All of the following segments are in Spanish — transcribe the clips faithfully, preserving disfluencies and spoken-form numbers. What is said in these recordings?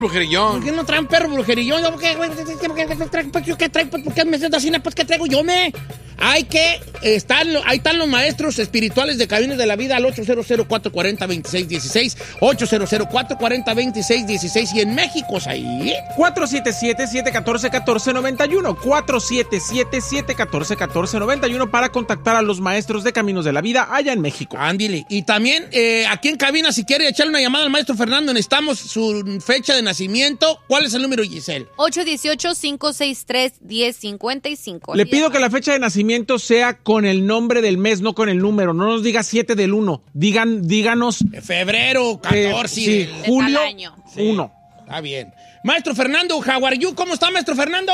Brujerillón. ¿Por qué no traen perro brujerillón? ¿Por qué, ¿Qué, qué traigo? ¿Por qué me siento así? Pues, ¿qué traigo yo, me? Hay que estar, ahí están los maestros espirituales de Caminos de la Vida al ocho cero cero, cuatro cuatro cero, dos seis uno seis, ocho cero cero, cuatro cuatro cero, dos seis uno seis, y en México es ahí. cuatro siete siete, siete uno cuatro, uno cuatro nueve uno, cuatro siete siete, siete uno cuatro, uno cuatro nueve uno para contactar a los maestros de Caminos de la Vida allá en México. Ándile. Y también eh, aquí en cabina, si quiere echarle una llamada al maestro Fernando, necesitamos su fecha de nacimiento. ¿Cuál es el número, Giselle? ocho uno ocho, cinco seis tres, uno cero cinco cinco. Le pido que la fecha de nacimiento sea con el nombre del mes, no con el número. No nos diga siete del uno. Digan, díganos. Febrero, catorce. Eh, sí, del, julio sí, uno. Está bien. Maestro Fernando, how are you? ¿Cómo está, maestro Fernando?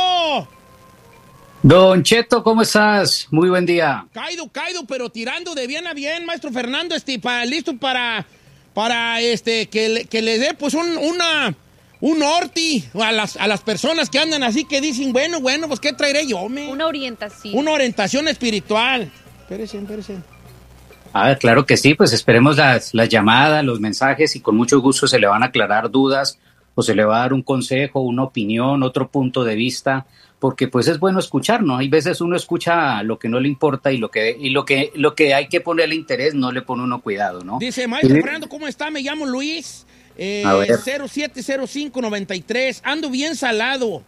Don Cheto, ¿cómo estás? Muy buen día. Caído, caído, pero tirando de bien a bien, maestro Fernando, este, para, listo para, para este, que, le, que le dé pues un, una... un orti a las, a las personas que andan así, que dicen, bueno, bueno, pues ¿qué traeré yo, me? Una orientación. Una orientación espiritual. Espérese, espérese. Ah, claro que sí, pues esperemos las, las llamadas, los mensajes, y con mucho gusto se le van a aclarar dudas o se le va a dar un consejo, una opinión, otro punto de vista, porque pues es bueno escuchar, ¿no? Hay veces uno escucha lo que no le importa y lo que, y lo que, lo que hay que ponerle interés no le pone uno cuidado, ¿no? Dice, maestro ¿Sí? Fernando, ¿cómo está? Me llamo Luis. Eh, cero siete cero cinco noventa y tres, ando bien salado,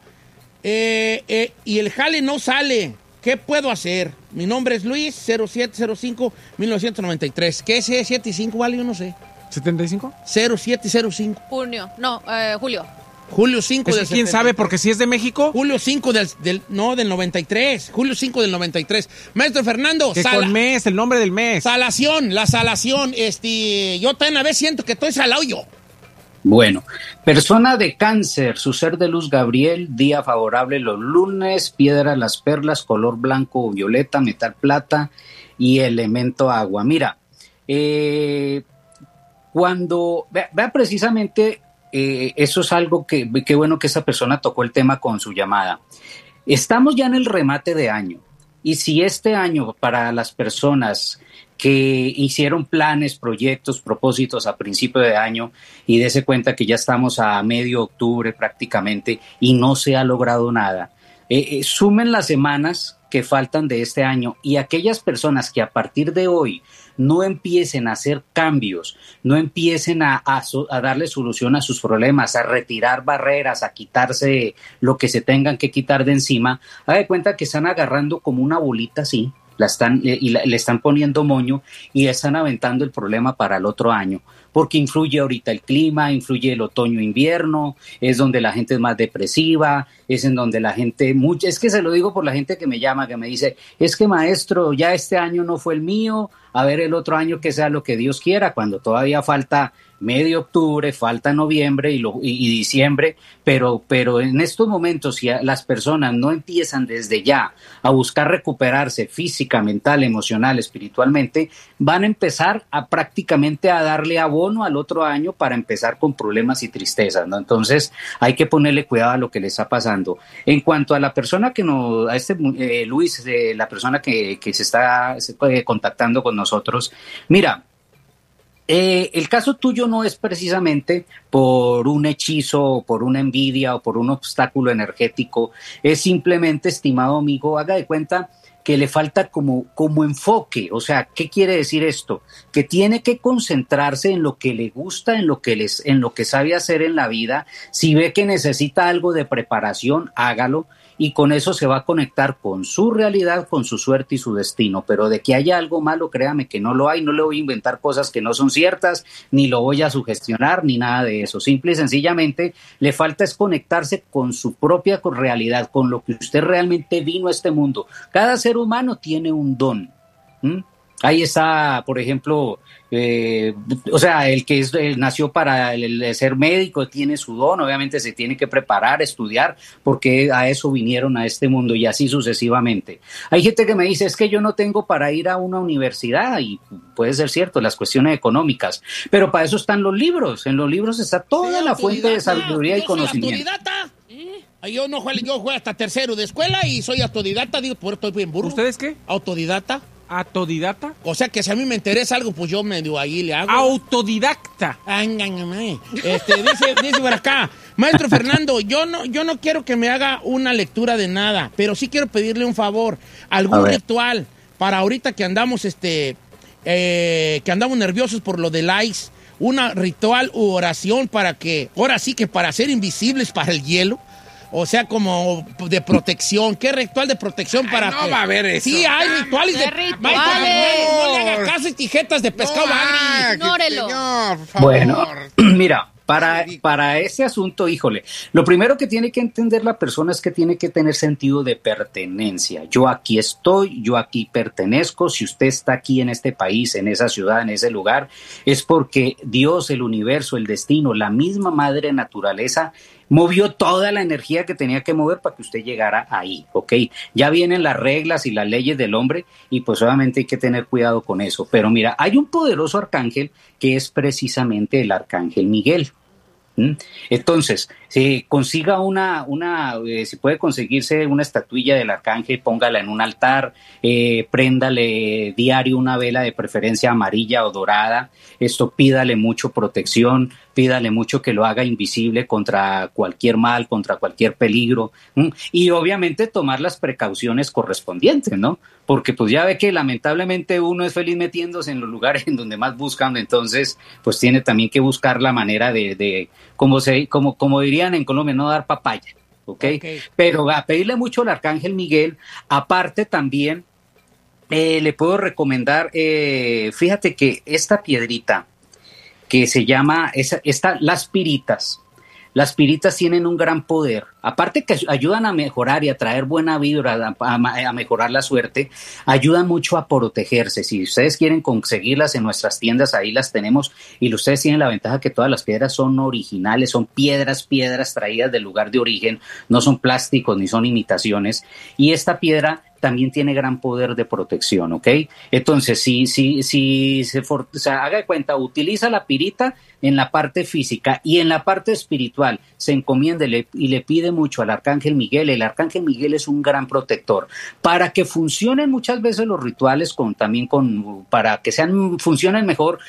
eh, eh, y el jale no sale. ¿Qué puedo hacer? Mi nombre es Luis, cero siete cero cinco, mil novecientos noventa y tres. ¿Qué es siete y cinco, vale? Yo no sé. ¿setenta y cinco? cero siete cero cinco. Junio, no, eh, julio. Julio cinco del ¿Quién setenta y tres? Sabe? Porque si es de México. Julio cinco del, del, no, del noventa y tres. Julio cinco del noventa y tres. Maestro Fernando. Que sala, con mes, el nombre del mes. Salación, la salación. Este, yo también a veces siento que estoy salado yo. Bueno, persona de Cáncer, su ser de luz Gabriel, día favorable los lunes, piedra las perlas, color blanco o violeta, metal plata y elemento agua. Mira, eh, cuando, vea, vea precisamente, eh, eso es algo que, qué bueno que esa persona tocó el tema con su llamada. Estamos ya en el remate de año, y si este año para las personas que hicieron planes, proyectos, propósitos a principio de año y dése cuenta que ya estamos a medio octubre prácticamente y no se ha logrado nada. Eh, eh, sumen las semanas que faltan de este año, y aquellas personas que a partir de hoy no empiecen a hacer cambios, no empiecen a, a, a darle solución a sus problemas, a retirar barreras, a quitarse lo que se tengan que quitar de encima, haga de cuenta que están agarrando como una bolita así, la están, eh, y la, le están poniendo moño y están aventando el problema para el otro año, porque influye ahorita el clima, influye el otoño-invierno, es donde la gente es más depresiva, es en donde la gente, mucho, es que se lo digo por la gente que me llama, que me dice, es que maestro, ya este año no fue el mío, a ver el otro año que sea lo que Dios quiera, cuando todavía falta medio octubre, falta noviembre y, lo, y, y diciembre, pero, pero en estos momentos, si las personas no empiezan desde ya a buscar recuperarse física, mental, emocional, espiritualmente, van a empezar a prácticamente a darle abono al otro año para empezar con problemas y tristezas, ¿no? Entonces hay que ponerle cuidado a lo que le está pasando. En cuanto a la persona que nos, a este eh, Luis, eh, la persona que, que se está eh, contactando con nosotros, mira, Eh, el caso tuyo no es precisamente por un hechizo, por una envidia o por un obstáculo energético, es simplemente, estimado amigo, haga de cuenta que le falta como, como enfoque. O sea, ¿qué quiere decir esto? Que tiene que concentrarse en lo que le gusta, en lo que, les, en lo que sabe hacer en la vida. Si ve que necesita algo de preparación, hágalo, y con eso se va a conectar con su realidad, con su suerte y su destino. Pero de que haya algo malo, créame que no lo hay. No le voy a inventar cosas que no son ciertas, ni lo voy a sugestionar, ni nada de eso. Simple y sencillamente le falta es conectarse con su propia realidad, con lo que usted realmente vino a este mundo. Cada ser humano tiene un don. ¿Mm? Ahí está, por ejemplo, eh, o sea, el que es, el nació para el, el ser médico tiene su don, obviamente se tiene que preparar, estudiar, porque a eso vinieron a este mundo, y así sucesivamente. Hay gente que me dice, es que yo no tengo para ir a una universidad, y puede ser cierto, las cuestiones económicas, pero para eso están los libros. En los libros está toda sí, la fuente de sabiduría y conocimiento. Autodidata. ¿Eh? Yo no juego, yo juego hasta tercero de escuela y soy autodidata, digo, por estoy bien burro. ¿Ustedes qué? Autodidata. ¿Autodidata? O sea, que si a mí me interesa algo, pues yo medio ahí le hago. Autodidacta. Este, dice, dice por acá, Maestro Fernando, yo no, yo no quiero que me haga una lectura de nada, pero sí quiero pedirle un favor, algún ritual para ahorita que andamos, este, eh, que andamos nerviosos por lo del ice, una ritual u oración para que, ahora sí que para ser invisibles para el hielo. O sea, como de protección. ¿Qué ritual de protección Ay, para...? no que... va a haber eso. Sí, hay rituales de... rituales? No, no le haga caso y tijetas de pescado no, agri. Ignórelo. Señor, por favor. Bueno, mira, para, para ese asunto, híjole, lo primero que tiene que entender la persona es que tiene que tener sentido de pertenencia. Yo aquí estoy, yo aquí pertenezco. Si usted está aquí en este país, en esa ciudad, en ese lugar, es porque Dios, el universo, el destino, la misma madre naturaleza movió toda la energía que tenía que mover para que usted llegara ahí, ¿ok? Ya vienen las reglas y las leyes del hombre y pues obviamente hay que tener cuidado con eso. Pero mira, hay un poderoso arcángel que es precisamente el arcángel Miguel. ¿Mm? Entonces, si consiga una, una eh, si puede conseguirse una estatuilla del arcángel, póngala en un altar, eh, préndale diario una vela de preferencia amarilla o dorada, esto pídale mucho protección, pídale mucho que lo haga invisible contra cualquier mal, contra cualquier peligro, ¿m? Y obviamente tomar las precauciones correspondientes, ¿no? Porque pues ya ve que lamentablemente uno es feliz metiéndose en los lugares en donde más buscan, entonces pues tiene también que buscar la manera de, de como, se, como, como dirían en Colombia, no dar papaya, ¿ok? okay. Pero a pedirle mucho al arcángel Miguel, aparte también eh, le puedo recomendar, eh, fíjate que esta piedrita, que se llama, esa, esta, las piritas. Las piritas tienen un gran poder. Aparte que ayudan a mejorar y a traer buena vibra, a, a, a mejorar la suerte, ayudan mucho a protegerse. Si ustedes quieren conseguirlas en nuestras tiendas, ahí las tenemos. Y ustedes tienen la ventaja que todas las piedras son originales, son piedras, piedras traídas del lugar de origen, no son plásticos ni son imitaciones. Y esta piedra también tiene gran poder de protección, ¿ok? Entonces, si, si, si se, for, o sea, haga de cuenta, utiliza la pirita en la parte física y en la parte espiritual, se encomienda y le, y le pide mucho al arcángel Miguel. El arcángel Miguel es un gran protector. Para que funcionen muchas veces los rituales, con, también con, para que sean, funcionen mejor,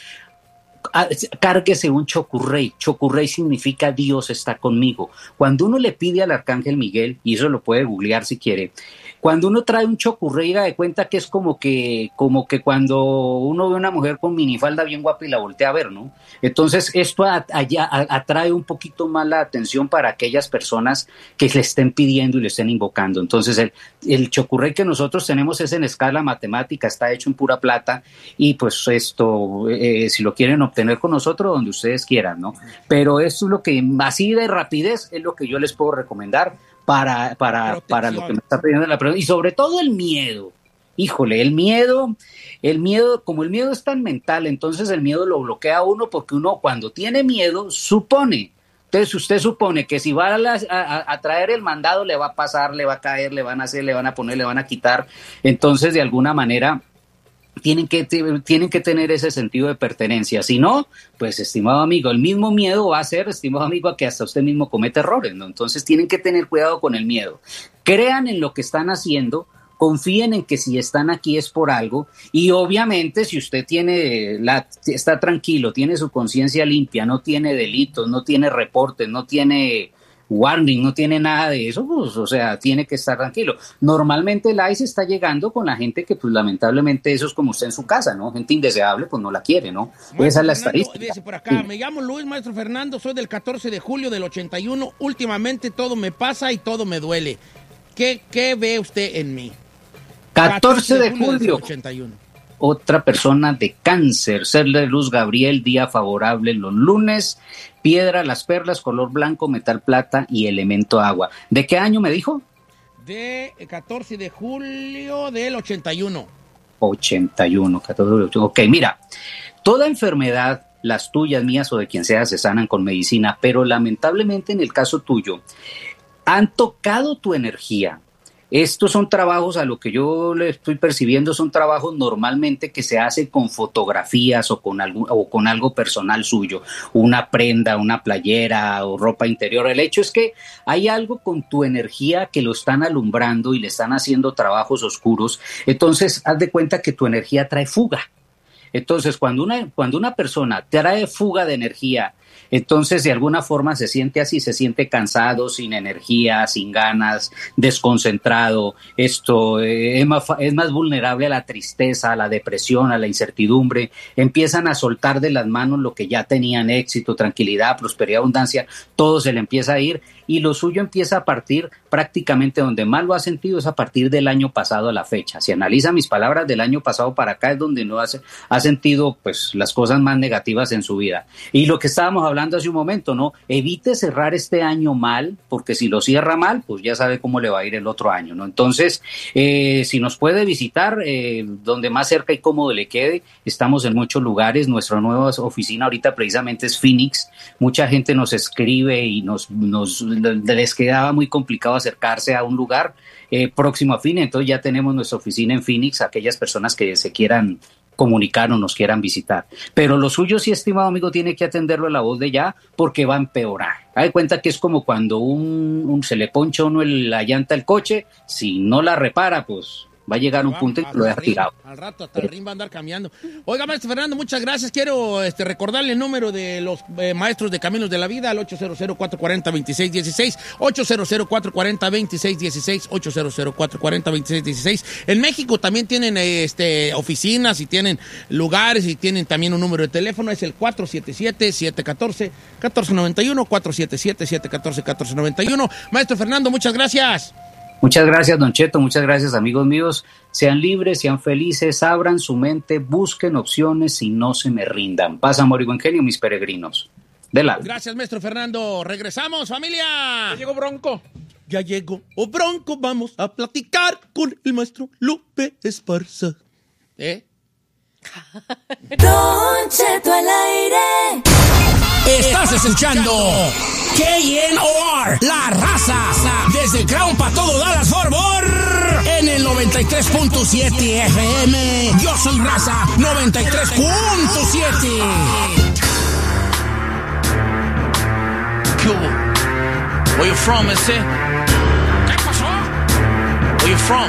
cárguese un chocurrey. Chocurrey significa Dios está conmigo. Cuando uno le pide al arcángel Miguel, y eso lo puede googlear si quiere, cuando uno trae un chocurrey, da de cuenta que es como que, como que cuando uno ve a una mujer con minifalda bien guapa y la voltea a ver, ¿no? Entonces esto a, allá, a, atrae un poquito más la atención para aquellas personas que le estén pidiendo y le estén invocando. Entonces el, el chocurrey que nosotros tenemos es en escala matemática, está hecho en pura plata y pues esto, eh, si lo quieren obtener con nosotros, donde ustedes quieran, ¿no? Pero esto es lo que, así de rapidez, es lo que yo les puedo recomendar para, para, para lo que me está pidiendo la pregunta. Y sobre todo el miedo. Híjole, el miedo, el miedo, como el miedo es tan mental, entonces el miedo lo bloquea a uno, porque uno cuando tiene miedo supone. Entonces usted supone que si va a, la, a, a traer el mandado le va a pasar, le va a caer, le van a hacer, le van a poner, le van a quitar. Entonces de alguna manera tienen que, tienen que tener ese sentido de pertenencia. Si no, pues estimado amigo, el mismo miedo va a ser, estimado amigo, a que hasta usted mismo comete errores, ¿no? Entonces tienen que tener cuidado con el miedo. Crean en lo que están haciendo, confíen en que si están aquí es por algo, y obviamente si usted tiene la, está tranquilo, tiene su conciencia limpia, no tiene delitos, no tiene reportes, no tiene warning, no tiene nada de eso, pues, o sea, tiene que estar tranquilo. Normalmente el ICE está llegando con la gente que, pues, lamentablemente, eso es como usted en su casa, ¿no? Gente indeseable, pues, no la quiere, ¿no? Maestro Esa es la Fernando, estadística. dice por acá, sí. Me llamo Luis, maestro Fernando, soy del catorce de julio del ochenta y uno. Últimamente todo me pasa y todo me duele. ¿Qué, qué ve usted en mí? catorce de julio. Del ochenta y uno. Otra persona de Cáncer, ser de luz Gabriel, día favorable los lunes, piedra, las perlas, color blanco, metal plata y elemento agua. ¿De qué año me dijo? De catorce de julio del ochenta y uno. ochenta y uno, catorce de julio. Ok, mira, toda enfermedad, las tuyas, mías o de quien sea, se sanan con medicina, pero lamentablemente en el caso tuyo, han tocado tu energía. Estos son trabajos, a lo que yo le estoy percibiendo, son trabajos normalmente que se hacen con fotografías o con, algún, o con algo personal suyo, una prenda, una playera o ropa interior. El hecho es que hay algo con tu energía que lo están alumbrando y le están haciendo trabajos oscuros. Entonces, haz de cuenta que tu energía trae fuga. Entonces, cuando una, cuando una persona trae fuga de energía Entonces, de alguna forma se siente así, se siente cansado, sin energía, sin ganas, desconcentrado. Esto eh, es, más, es más vulnerable a la tristeza, a la depresión, a la incertidumbre. Empiezan a soltar de las manos lo que ya tenían: éxito, tranquilidad, prosperidad, abundancia. Todo se le empieza a ir y lo suyo empieza a partir prácticamente donde más lo ha sentido es a partir del año pasado a la fecha. Si analiza mis palabras, del año pasado para acá es donde no ha, ha sentido pues las cosas más negativas en su vida. Y lo que estábamos hablando hace un momento, ¿no? Evite cerrar este año mal, porque si lo cierra mal, pues ya sabe cómo le va a ir el otro año, ¿no? Entonces, eh, si nos puede visitar, eh, donde más cerca y cómodo le quede, estamos en muchos lugares. Nuestra nueva oficina ahorita precisamente es Phoenix. Mucha gente nos escribe y nos, nos les quedaba muy complicado acercarse a un lugar eh, próximo a Phoenix, entonces ya tenemos nuestra oficina en Phoenix, aquellas personas que se quieran comunicar o nos quieran visitar. Pero lo suyo, sí, estimado amigo, tiene que atenderlo a la voz de ya, porque va a empeorar. Hay cuenta que es como cuando un, un se le poncha a uno el, la llanta al coche, si no la repara, pues va a llegar un punto en que lo deja tirado. Al rato hasta el rim va a andar cambiando. Oiga, maestro Fernando, muchas gracias. Quiero este, recordarle el número de los eh, maestros de Caminos de la Vida, al ocho cero cero, cuatro cuatro cero, dos seis uno seis, ocho cero cero, cuatro cuatro cero, dos seis uno seis, ocho cero cero, cuatro cuatro cero, dos seis uno seis. En México también tienen este, oficinas y tienen lugares y tienen también un número de teléfono, es el cuatro siete siete, siete uno cuatro, uno cuatro nueve uno, cuatro siete siete, siete uno cuatro, uno cuatro nueve uno. Maestro Fernando, muchas gracias. Muchas gracias, Don Cheto, muchas gracias, amigos míos. Sean libres, sean felices, abran su mente, busquen opciones y no se me rindan. Paz, amor y buen genio, mis peregrinos. De lado. Gracias, maestro Fernando. Regresamos, familia. Ya llegó Bronco. Ya llegó oh, Bronco, vamos a platicar con el maestro Lupe Esparza. ¿Eh? Don Cheto al aire. Estás escuchando K N O R, La Raza, desde Crown para todo Dallas Fort Worth, en el noventa y tres punto siete F M. Yo soy Raza, noventa y tres punto siete. Where you from, ese? ¿Qué pasó? Where you from?